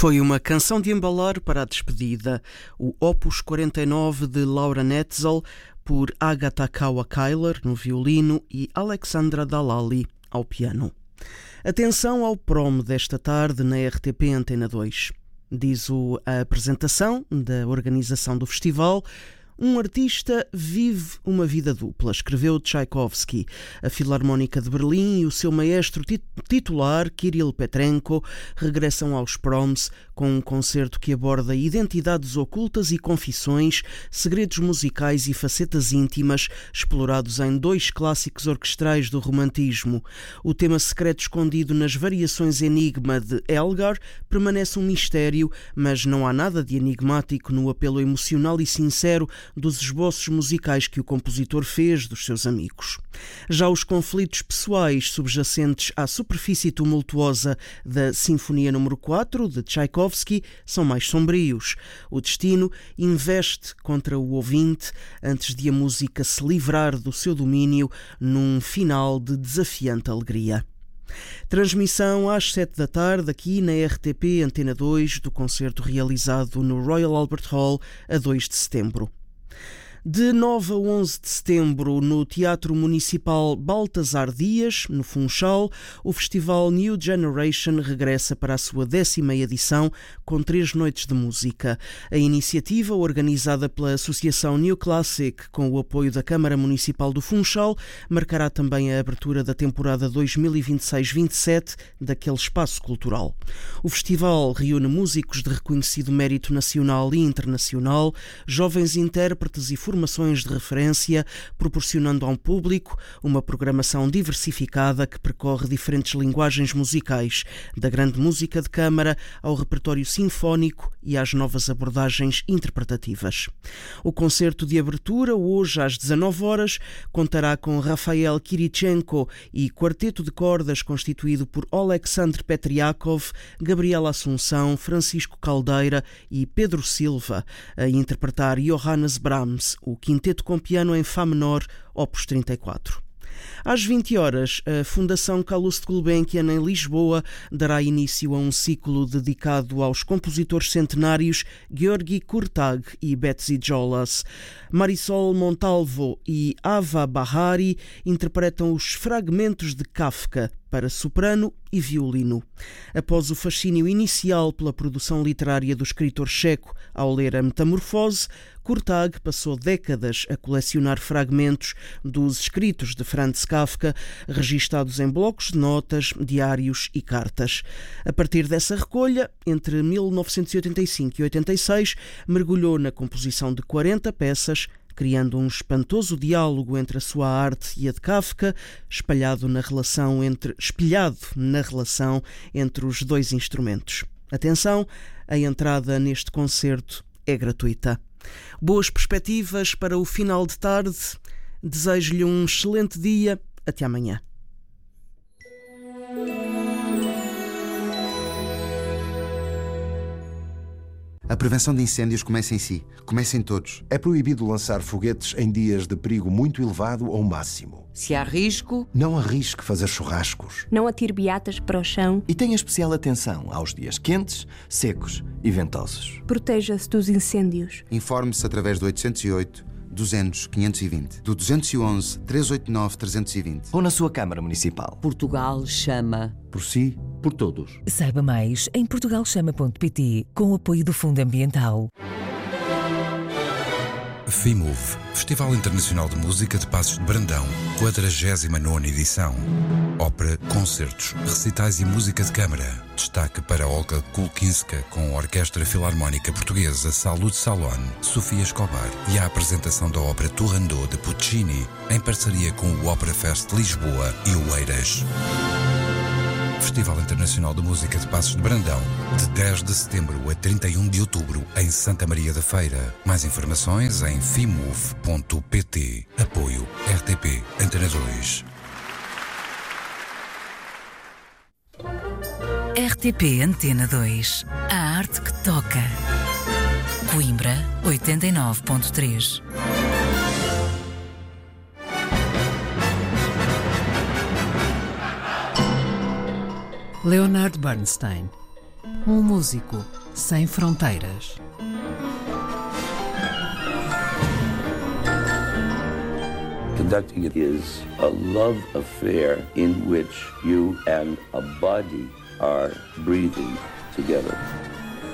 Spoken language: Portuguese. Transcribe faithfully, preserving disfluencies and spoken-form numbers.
Foi uma canção de embalar para a despedida, o Opus quarenta e nove de Laura Netzel, por Agatha Kawa-Kyler no violino e Alexandra Dalali ao piano. Atenção ao promo desta tarde na R T P Antena dois. Diz o, a apresentação da organização do festival: um artista vive uma vida dupla, escreveu Tchaikovsky. A Filarmónica de Berlim e o seu maestro titular, Kirill Petrenko, regressam aos Proms com um concerto que aborda identidades ocultas e confissões, segredos musicais e facetas íntimas, explorados em dois clássicos orquestrais do romantismo. O tema secreto escondido nas variações Enigma de Elgar permanece um mistério, mas não há nada de enigmático no apelo emocional e sincero dos esboços musicais que o compositor fez dos seus amigos. Já os conflitos pessoais subjacentes à superfície tumultuosa da Sinfonia número quatro de Tchaikovsky são mais sombrios. O destino investe contra o ouvinte antes de a música se livrar do seu domínio num final de desafiante alegria. Transmissão às sete da tarde aqui na R T P Antena dois do concerto realizado no Royal Albert Hall a dois de setembro. De nove a onze de setembro, no Teatro Municipal Baltasar Dias, no Funchal, o festival New Generation regressa para a sua décima edição, com três noites de música. A iniciativa, organizada pela Associação New Classic, com o apoio da Câmara Municipal do Funchal, marcará também a abertura da temporada dois mil e vinte e seis vinte e sete daquele espaço cultural. O festival reúne músicos de reconhecido mérito nacional e internacional, jovens intérpretes e formações de referência, proporcionando ao público uma programação diversificada que percorre diferentes linguagens musicais, da grande música de câmara ao repertório sinfónico e às novas abordagens interpretativas. O concerto de abertura, hoje às dezanove horas, contará com Rafael Kirichenko e quarteto de cordas constituído por Alexandre Petriakov, Gabriela Assunção, Francisco Caldeira e Pedro Silva, a interpretar Johannes Brahms, o quinteto com piano em Fá menor, opus trinta e quatro. Às vinte horas, a Fundação Calouste Gulbenkian, em Lisboa, dará início a um ciclo dedicado aos compositores centenários György Kurtág e Betsy Jolas. Marisol Montalvo e Ava Bahari interpretam os fragmentos de Kafka para soprano e violino. Após o fascínio inicial pela produção literária do escritor checo ao ler a Metamorfose, Kurtág passou décadas a colecionar fragmentos dos escritos de Franz Kafka, registados em blocos de notas, diários e cartas. A partir dessa recolha, entre mil novecentos e oitenta e cinco e oitenta e seis, mergulhou na composição de quarenta peças, criando um espantoso diálogo entre a sua arte e a de Kafka, espalhado na relação entre, espelhado na relação entre os dois instrumentos. Atenção, a entrada neste concerto é gratuita. Boas perspectivas para o final de tarde. Desejo-lhe um excelente dia. Até amanhã. A prevenção de incêndios começa em si. Começa em todos. É proibido lançar foguetes em dias de perigo muito elevado ou máximo. Se há risco, não arrisque fazer churrascos. Não atire beatas para o chão. E tenha especial atenção aos dias quentes, secos e ventosos. Proteja-se dos incêndios. Informe-se através do oitocentos e oito, duzentos, quinhentos e vinte, do duzentos e onze, trezentos e oitenta e nove, trezentos e vinte. Ou na sua Câmara Municipal. Portugal chama. Por si, por todos. Saiba mais em portugal chama ponto pt, com o apoio do Fundo Ambiental. FIMUV, Festival Internacional de Música de Passos de Brandão, quadragésima nona edição. Ópera, concertos, recitais e música de câmara. Destaque para Olga Kulkinska com a Orquestra Filarmónica Portuguesa Salud Salon, Sofia Escobar e a apresentação da ópera Turandot de Puccini, em parceria com o Opera Fest Lisboa e o Eiras. Festival Internacional de Música de Passos de Brandão, de dez de setembro a trinta e um de outubro, em Santa Maria da Feira. Mais informações em fimuv ponto pt. Apoio R T P Antena dois. R T P Antena dois. A arte que toca. Coimbra, oitenta e nove ponto três. Leonard Bernstein, Um músico sem fronteiras. Conducting it is a love affair in which you and a body are breathing together.